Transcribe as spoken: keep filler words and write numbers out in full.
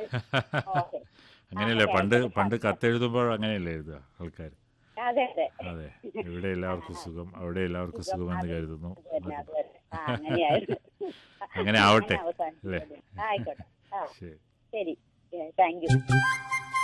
Okay. അങ്ങനെയല്ലേ പണ്ട് ആയിക്കോട്ടെ. പണ്ട് കത്തെഴുതുമ്പോൾ അങ്ങനെയല്ലേ എഴുതുക ആൾക്കാർ? അതെ അതെ. അതെ, ഇവിടെ എല്ലാവർക്കും സുഖം, അവിടെ എല്ലാവർക്കും സുഖം. സുഖമെന്ന് അതെ, കരുതുന്നു അത് തന്നെ എന്നൊക്കെ അത് പറയും. തന്നെ. ആ അങ്ങനെയായിരുന്നു. അങ്ങനെ അങ്ങനെ ആവട്ടെ അല്ലേ? അവസാനിപ്പിച്ചത്. ആയിക്കോട്ടെ. ആ ശരി. ശരി. Thank you.